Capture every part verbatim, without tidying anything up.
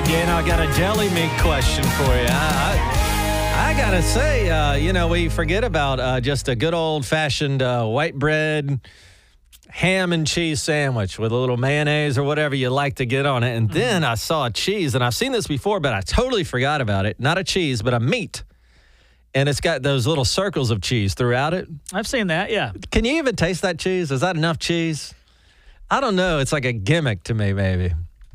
Yeah, and I got a jelly meat question for you. I, I, I got to say, uh, you know, we forget about uh, just a good old-fashioned uh, white bread, ham and cheese sandwich with a little mayonnaise or whatever you like to get on it. And mm-hmm. then I saw a cheese, and I've seen this before, but I totally forgot about it. Not a cheese, but a meat. And it's got those little circles of cheese throughout it. I've seen that, yeah. Can you even taste that cheese? Is that enough cheese? I don't know. It's like a gimmick to me, maybe.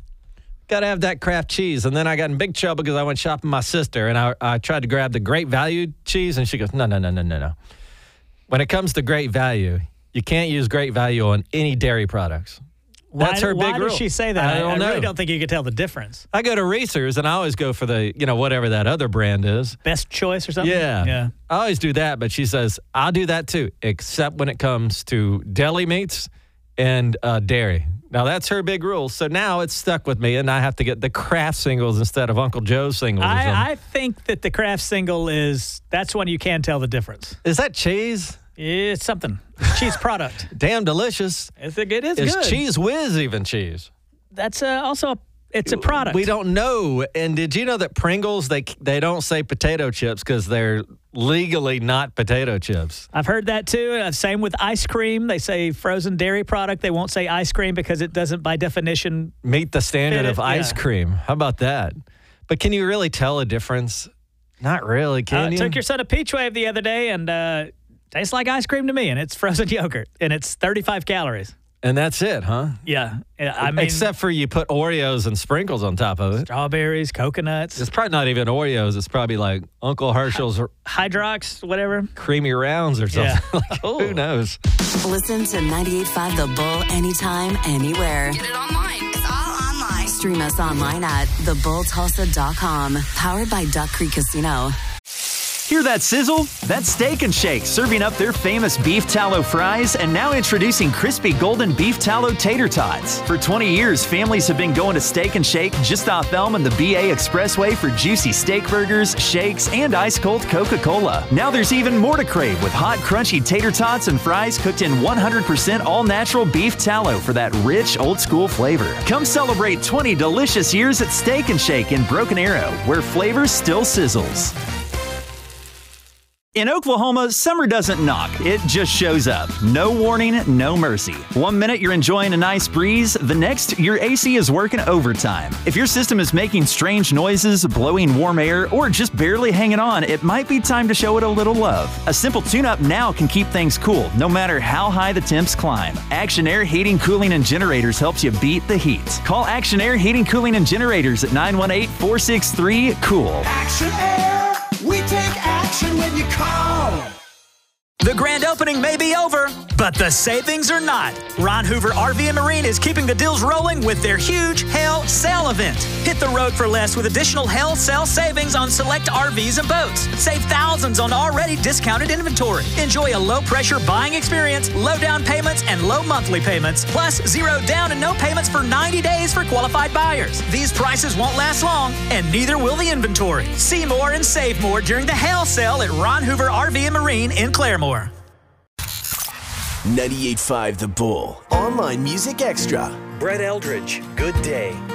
Got to have that Kraft cheese. And then I got in big trouble because I went shopping with my sister, and I, I tried to grab the Great Value cheese, and she goes, no, no, no, no, no, no. When it comes to Great Value, you can't use Great Value on any dairy products. That's why, her big why rule. Why does she say that? I don't I, I know. really don't think you can tell the difference. I go to Reese's, and I always go for the, you know, whatever that other brand is. Best Choice or something? Yeah. Yeah. I always do that, but she says, I'll do that too, except when it comes to deli meats and uh, dairy. Now, that's her big rule. So now it's stuck with me, and I have to get the Kraft singles instead of Uncle Joe's singles. I, I think that the Kraft single is, that's when you can tell the difference. Is that cheese? It's something. It's cheese product. Damn delicious. It's, it is is good. Is Cheese Whiz even cheese? That's uh, also, a, it's a product. We don't know. And did you know that Pringles, they they don't say potato chips because they're legally not potato chips? I've heard that too. Uh, same with ice cream. They say frozen dairy product. They won't say ice cream because it doesn't, by definition, meet the standard of ice yeah. cream. How about that? But can you really tell a difference? Not really, can uh, you? I took your son a Peach Wave the other day, and uh, tastes like ice cream to me, and it's frozen yogurt, and it's thirty-five calories. And that's it, huh? Yeah. I mean, except for you put Oreos and sprinkles on top of it. Strawberries, coconuts. It's probably not even Oreos. It's probably like Uncle Herschel's Hydrox, whatever. Creamy Rounds or something. Yeah. Like, who knows? Listen to ninety-eight point five The Bull anytime, anywhere. Get it online. It's all online. Stream us online at the bull tulsa dot com. Powered by Duck Creek Casino. Hear that sizzle? That's Steak and Shake serving up their famous beef tallow fries and now introducing crispy golden beef tallow tater tots. For twenty years, families have been going to Steak and Shake just off Elm and the B A Expressway for juicy steak burgers, shakes, and ice-cold Coca-Cola. Now there's even more to crave with hot, crunchy tater tots and fries cooked in one hundred percent all-natural beef tallow for that rich, old-school flavor. Come celebrate twenty delicious years at Steak and Shake in Broken Arrow, where flavor still sizzles. In Oklahoma, summer doesn't knock, it just shows up. No warning, no mercy. One minute you're enjoying a nice breeze, the next your A C is working overtime. If your system is making strange noises, blowing warm air, or just barely hanging on, it might be time to show it a little love. A simple tune-up now can keep things cool, no matter how high the temps climb. Action Air Heating, Cooling, and Generators helps you beat the heat. Call Action Air Heating, Cooling, and Generators at nine one eight, four six three, COOL. Action Air, we take action when you call. The grand opening may be over, but the savings are not. Ron Hoover R V and Marine is keeping the deals rolling with their huge Hell Sale event. Hit the road for less with additional Hell Sale savings on select R Vs and boats. Save thousands on already discounted inventory. Enjoy a low-pressure buying experience, low down payments, and low monthly payments, plus zero down and no payments for ninety days for qualified buyers. These prices won't last long, and neither will the inventory. See more and save more during the Hell Sale at Ron Hoover R V and Marine in Claremore. ninety-eight point five The Bull. Online Music Extra. Brett Eldridge, Good Day.